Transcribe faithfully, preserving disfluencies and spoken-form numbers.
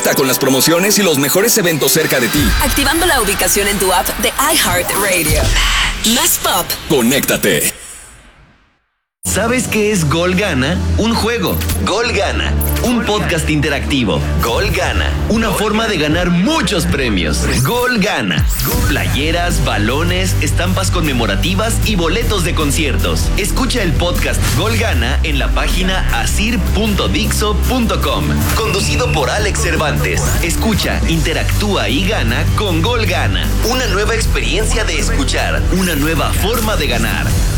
Conecta con las promociones y los mejores eventos cerca de ti. Activando la ubicación en tu app de iHeartRadio. Más pop. Conéctate. ¿Sabes qué es Gol Gana? Un juego. Gol Gana. Un podcast interactivo. Gol Gana. Una forma de ganar muchos premios. Gol Gana. Playeras, balones, estampas conmemorativas y boletos de conciertos. Escucha el podcast Gol Gana en la página asir punto dixo punto com. Conducido por Alex Cervantes. Escucha, interactúa y gana con Gol Gana. Una nueva experiencia de escuchar. Una nueva forma de ganar.